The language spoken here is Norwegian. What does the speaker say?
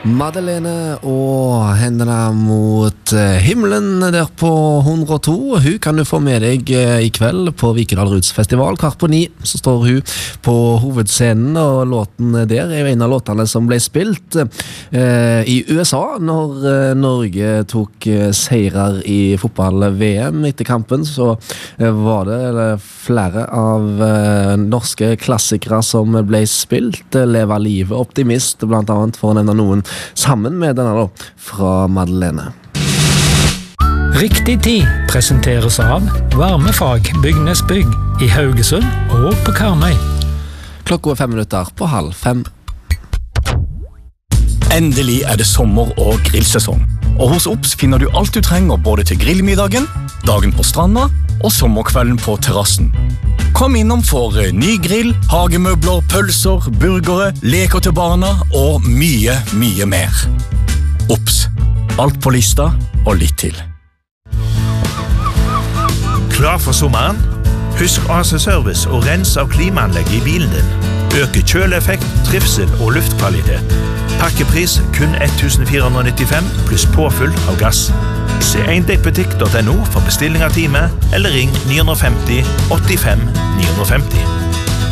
Madeleine og hendene mot himmelen der på 102. Hun kan du få med deg i kveld på Vikedal Roots Festival. Kvart på 9 så står hun på hovedscenen, og låten der er jo en av låtene som ble spilt i USA når Norge tok seirer i fotball-VM. Etter kampen så var det flere av norske klassikere som ble spilt. Leva livet, Optimist blant annet, for å nevne noen, sammen med denne da, fra Madeleine. Riktig tid presenteres av Varmefag Bygnes Bygg i Haugesund og på Karmøy. Klokka 5 minutter på 4:30. Endelig er det sommer- og grillsesong. Og hos Ops finner du alt du trenger både til grillmiddagen, dagen på stranda og sommerkvelden på terrassen. Kom innom for ny grill, hagemøbler, pølser, burgere, leker til barna og mye, mye mer. Ops. Alt på lista og litt til. Klar for sommeren? Husk AC Service og rens av klimaanlegg i bilen din. Øke kjøleeffekt, trivsel og luftkvalitet. Pakkepris kun 1495 pluss påfyll av gass. Se eindekkbutikk.no for bestilling av time, eller ring 950 85 950.